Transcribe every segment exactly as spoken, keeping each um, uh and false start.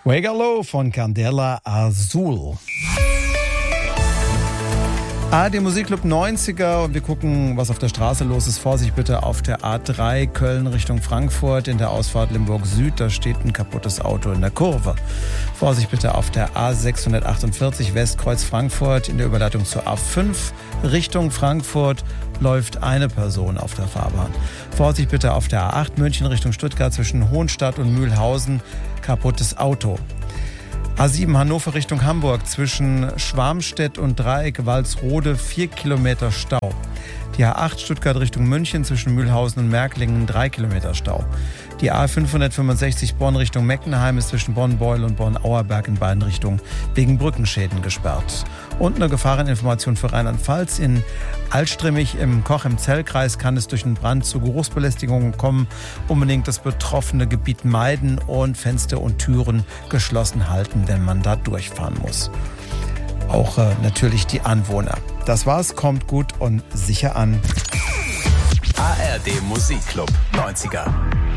Wegalo von Candela Azul. A R D Musikclub neunziger und wir gucken, was auf der Straße los ist. Vorsicht bitte auf der A drei Köln Richtung Frankfurt in der Ausfahrt Limburg Süd. Da steht ein kaputtes Auto in der Kurve. Vorsicht bitte auf der A sechshundertachtundvierzig Westkreuz Frankfurt in der Überleitung zur A fünf Richtung Frankfurt läuft eine Person auf der Fahrbahn. Vorsicht bitte auf der A acht München Richtung Stuttgart zwischen Hohenstadt und Mühlhausen. Kaputtes Auto. A sieben Hannover Richtung Hamburg zwischen Schwarmstedt und Dreieck Walsrode vier Kilometer Stau. Die A acht Stuttgart Richtung München zwischen Mühlhausen und Märklingen drei Kilometer Stau. Die A fünfhundertfünfundsechzig Bonn Richtung Meckenheim ist zwischen Bonn-Beuel und Bonn-Auerberg in beiden Richtungen wegen Brückenschäden gesperrt. Und eine Gefahreninformation für Rheinland-Pfalz. In Altstrimmig im Koch-im-Zell-Kreis kann es durch einen Brand zu Geruchsbelästigungen kommen. Unbedingt das betroffene Gebiet meiden und Fenster und Türen geschlossen halten, wenn man da durchfahren muss. Auch äh, natürlich die Anwohner. Das war's, kommt gut und sicher an. A R D Musikclub neunziger.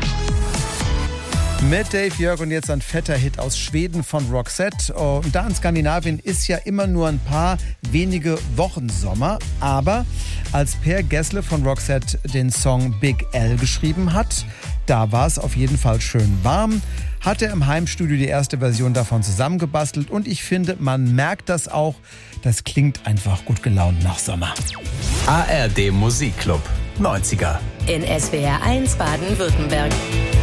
Mit Dave Jörg und jetzt ein fetter Hit aus Schweden von Roxette. Und da in Skandinavien ist ja immer nur ein paar wenige Wochen Sommer. Aber als Per Gessle von Roxette den Song Big L geschrieben hat, da war es auf jeden Fall schön warm. Hat er im Heimstudio die erste Version davon zusammengebastelt. Und ich finde, man merkt das auch. Das klingt einfach gut gelaunt nach Sommer. A R D Musikclub neunziger. In S W R eins Baden-Württemberg.